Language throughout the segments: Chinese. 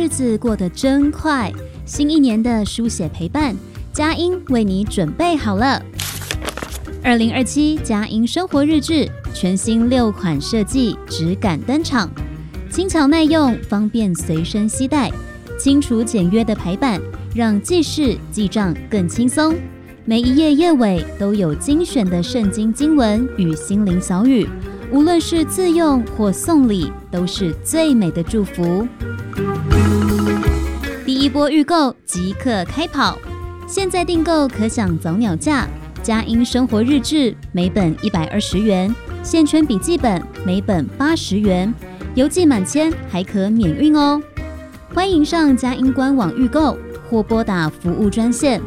日子过得真快，新一年的书写陪伴，佳音为你准备好了。2027佳音生活日志全新6款设计质感登场，轻巧耐用，方便随身携带，清楚简约的排版让记事记账更轻松。每一页页尾都有精选的圣经经文与心灵小语，无论是自用或送礼，都是最美的祝福。第一波预购即刻开跑，现在订购可享早鸟价。佳音生活日志每本120元，线圈笔记本每本80元，邮寄满千还可免运哦。欢迎上佳音官网预购，或拨打服务专线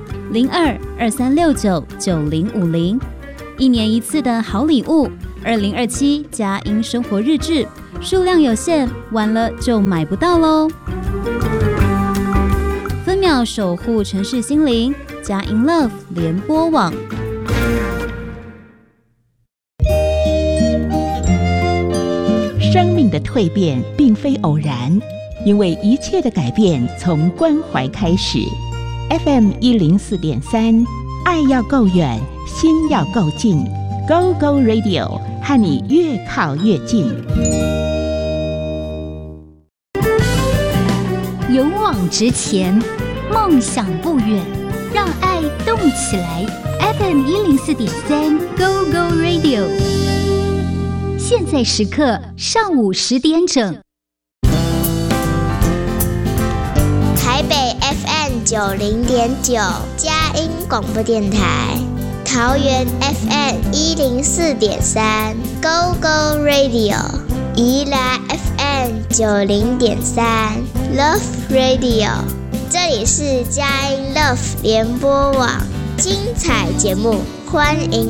02-2369-9050。一年一次的好礼物，2027佳音生活日志，数量有限，晚了就买不到喽。分秒守护城市心灵，佳音 Love 联播网。 生命的蜕变并非偶然，因为一切的改变从关怀开始。FM 104.3，爱要够远，心要够近。Go Go Radio， 和你越靠越近。 勇往直前，梦想不远，让爱动起来。FM 104.3 Go Go Radio， 现在时刻上午10点整。 台北 FM 90.9佳音广播电台，桃园 FM 104.3 Go Go Radio， 宜兰 FM 90.3 Love Radio， 这里是佳音 Love 联播网，精彩节目欢迎